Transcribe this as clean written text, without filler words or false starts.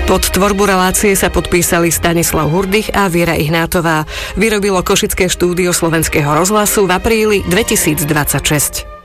Pod tvorbu relácie sa podpísali Stanislav Hurdych a Viera Ihnátová. Vyrobilo Košické štúdio Slovenského rozhlasu v apríli 2026.